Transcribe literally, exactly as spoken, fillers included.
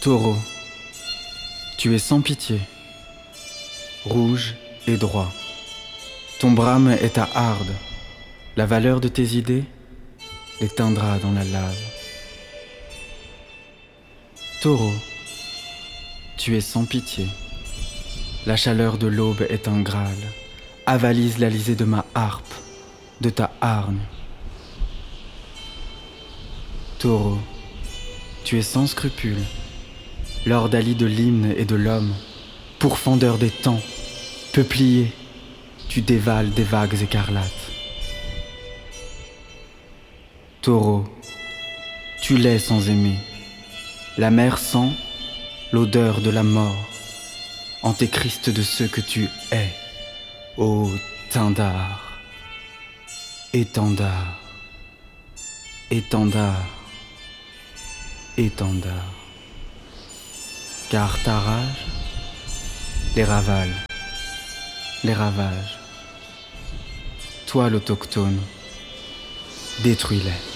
Taureau, tu es sans pitié, rouge et droit. Ton brame est ta harde, la valeur de tes idées les teindra dans la lave. Taureau, tu es sans pitié, la chaleur de l'aube est un Graal, avalise l'alizé de ma harpe, de ta hargne. Taureau, tu es sans scrupule, Lord Ali de l'hymne et de l'homme, pourfendeur des temps, peuplier, tu dévales des vagues écarlates. Taureau, tu l'es sans aimer, la mer sent l'odeur de la mort, antéchrist de ceux que tu es, ô Tindar, étendard, étendard, étendard. Car ta rage les ravale, les ravage. Toi l'autochtone, détruis-les.